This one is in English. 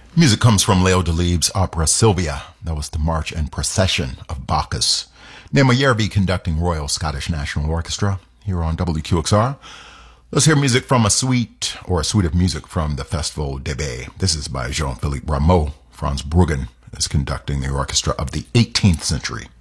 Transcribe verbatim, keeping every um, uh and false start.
Music comes from Leo Delibes' opera Sylvia. That was the March and Procession of Bacchus. Nemo Yerby conducting Royal Scottish National Orchestra here on W Q X R. Let's hear music from a suite, or a suite of music from the Festival d'Ebe. This is by Jean-Philippe Rameau. Franz Bruggen is conducting the orchestra of the eighteenth century.